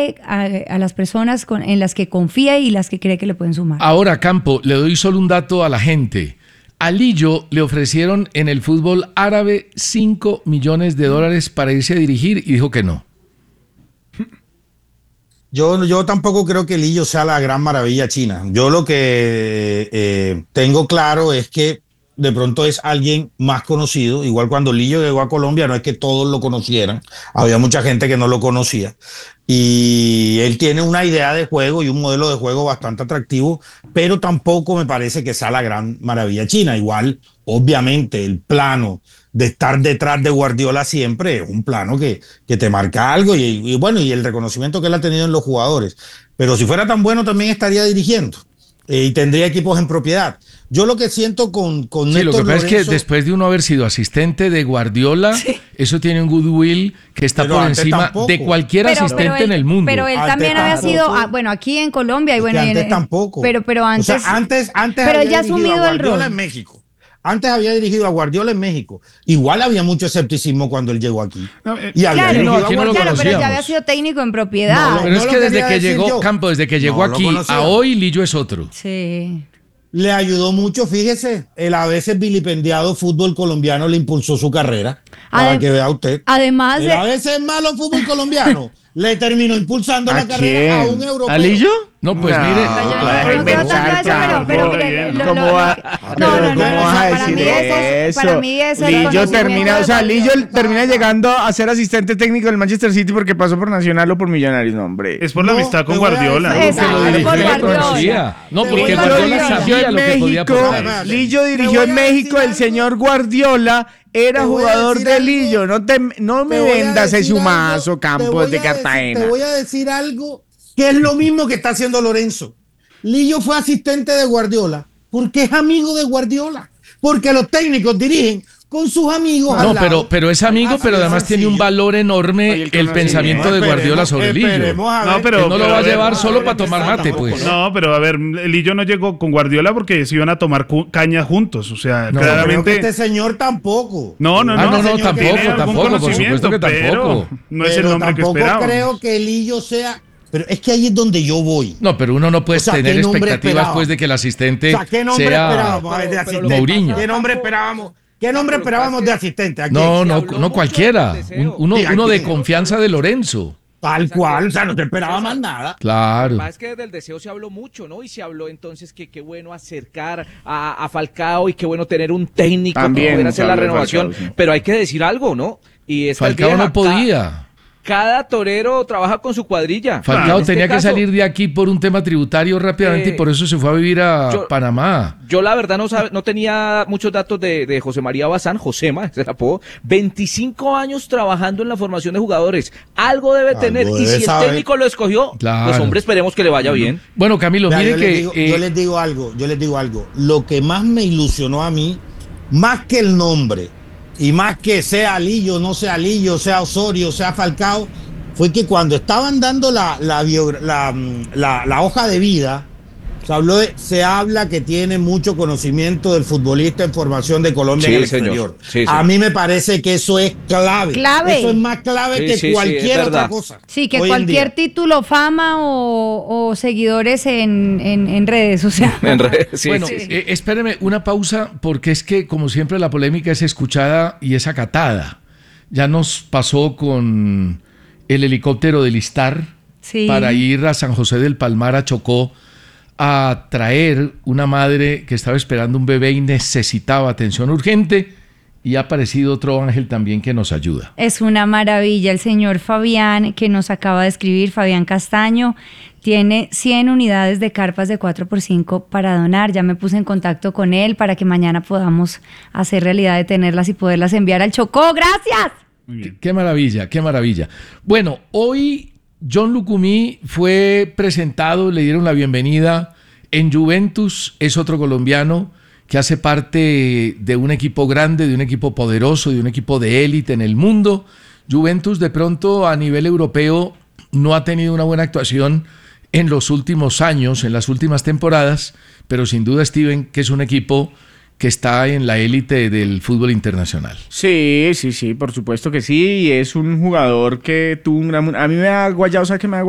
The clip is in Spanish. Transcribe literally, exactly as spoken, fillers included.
trae a, a las personas con, en las que confía y las que cree que le pueden sumar. Ahora, Campo, le doy solo un dato a la gente. A Lillo le ofrecieron en el fútbol árabe cinco millones de dólares para irse a dirigir y dijo que no. Yo, yo tampoco creo que Lillo sea la gran maravilla china. Yo lo que eh, tengo claro es que de pronto es alguien más conocido. Igual cuando Lillo llegó a Colombia, no es que todos lo conocieran. Había mucha gente que no lo conocía. Y él tiene una idea de juego y un modelo de juego bastante atractivo, pero tampoco me parece que sea la gran maravilla china. Igual, obviamente, el plano de estar detrás de Guardiola siempre es un plano que, que te marca algo y, y bueno, y el reconocimiento que él ha tenido en los jugadores. Pero si fuera tan bueno también estaría dirigiendo eh, y tendría equipos en propiedad. Yo lo que siento con, con sí, Néstor lo que pasa Lorenzo, es que después de uno haber sido asistente de Guardiola, sí. eso tiene un goodwill que está pero por encima tampoco. de cualquier pero, asistente pero él, en el mundo. Pero él antes también había tampoco. sido, ah, bueno, aquí en Colombia y Es bueno, que antes en, tampoco. Pero, pero antes, o sea, antes, antes pero había ya ha dirigido asumido a el Guardiola rol en México. Antes había dirigido a Guardiola en México. Igual había mucho escepticismo cuando él llegó aquí. No, eh, y había claro, no, aquí no lo claro, pero ya conocíamos. había sido técnico en propiedad. No, no, pero es no que lo desde quería que decir llegó, yo. Campo, desde que llegó No lo aquí conocía. a hoy, Lillo es otro. Sí. Le ayudó mucho, fíjese, el a veces vilipendiado fútbol colombiano le impulsó su carrera. Para Adem- que vea usted. Además el de... a veces malo fútbol colombiano le terminó impulsando ¿A la carrera a quién? un europeo. ¿A Lillo? No, pues No, mire. claro, No, no creo tanto eso, pero, pero mire, lo- ¿Cómo lo- va- no, no, no, ¿Cómo no, vas a para decir mí ese es- eso? para mí ese es Lillo conocimiento termina, de o sea, Lillo Guardiola. termina llegando a ser asistente técnico del Manchester City porque pasó por Nacional o por Millonarios, no, hombre. Es por la No, amistad con te voy a Guardiola. decir- Exacto, Porque lo por dirigió, Guardiola. conocía. No, Te porque voy a Guardiola decir- sabía en lo que podía México, aportar. Lillo dirigió voy en a decir México, el algo. señor Guardiola era Te voy a jugador decir de algo. Lillo, no, te, no me Te voy a vendas ese decir humazo, algo, te Campos voy de a decir- Cartagena. Te voy a decir algo que es lo mismo que está haciendo Lorenzo. Lillo fue asistente de Guardiola porque es amigo de Guardiola. Porque los técnicos dirigen con sus amigos. No, al lado. pero, pero es amigo, Así pero de además tiene un sencillo. valor enorme Oye, el el conocimiento. pensamiento de Guardiola Esperemos- sobre Lillo. esperemos a ver. No, pero- Él no lo va a a ver, llevar a solo ver, para tomar empezar mate, tampoco, pues. No, pero a ver, Lillo no llegó con Guardiola porque se iban a tomar cu- caña juntos. O sea, No, Creo que claramente. este señor tampoco. No, no, no. Ah, no, no, señor, tampoco, tiene algún tampoco, por conocimiento, supuesto que tampoco. pero no es el Pero nombre que tampoco esperaba. creo que Lillo sea. Pero es que ahí es donde yo voy. No, pero uno no puede O sea, tener ¿qué nombre expectativas esperaba? pues de que el asistente O sea, ¿qué nombre sea esperábamos a ver, de Pero- pero asistente? Mourinho. ¿Qué nombre esperábamos? ¿Qué nombre esperábamos de asistente? ¿A quién? No, Se no, habló no mucho cualquiera. del deseo. Un- uno, Sí, ¿a uno de quién? confianza de Lorenzo. Tal cual, o sea, no te esperaba más nada. Claro. Más que del deseo se habló mucho, ¿no? Y se habló entonces que qué bueno acercar a, a Falcao y qué bueno tener un técnico También que pudiera se hacer la habló de renovación. Falcao, sí. Pero hay que decir algo, ¿no? Y esta es Falcao vieja, no podía. Cada torero trabaja con su cuadrilla. Falcao En este tenía que caso, salir de aquí por un tema tributario rápidamente Eh, y por eso se fue a vivir a yo- Panamá. Yo la verdad no sabe, no tenía muchos datos de, de José María Bazán, Josema, ese era apodo. veinticinco años trabajando en la formación de jugadores. Algo debe Algo tener. Y debe si el saber. técnico lo escogió, Claro. pues hombre, esperemos que le vaya bien. Bueno, Camilo, Vea, mire yo, que... les digo, eh, yo les digo algo, yo les digo algo. Lo que más me ilusionó a mí, más que el nombre, y más que sea Lillo, no sea Lillo, sea Osorio, sea Falcao, fue que cuando estaban dando la, la, bio- la, la- la hoja de vida, se, habló de- se habla que tiene mucho conocimiento del futbolista en formación de Colombia Sí, en el señor. exterior. Sí, a señor. mí me parece que eso es clave. Clave. Eso es más clave Sí, que sí, sí, es cualquier otra verdad. cosa. Sí, que hoy en cualquier día. título, fama o, o seguidores en, en, en redes, o sea. En redes, sí, bueno, sí, sí. eh, espéreme una pausa porque es que como siempre la polémica es escuchada y es acatada. Ya nos pasó con el helicóptero del Istar Sí. para ir a San José del Palmar, a Chocó, a traer una madre que estaba esperando un bebé y necesitaba atención urgente, y ha aparecido otro ángel también que nos ayuda. Es una maravilla el señor Fabián que nos acaba de escribir, Fabián Castaño, tiene cien unidades de carpas de cuatro por cinco para donar. Ya me puse en contacto con él para que mañana podamos hacer realidad de tenerlas y poderlas enviar al Chocó. ¡Gracias! Muy bien. Qué maravilla, qué maravilla. Bueno, hoy John Lucumí fue presentado, le dieron la bienvenida en Juventus, es otro colombiano que hace parte de un equipo grande, de un equipo poderoso, de un equipo de élite en el mundo. Juventus de pronto a nivel europeo no ha tenido una buena actuación en los últimos años, en las últimas temporadas, pero sin duda, Steven, que es un equipo que está en la élite del fútbol internacional. Sí, sí, sí, por supuesto que sí. Y es un jugador que tuvo un gran... A mí me ha guayado, ¿sabes qué me ha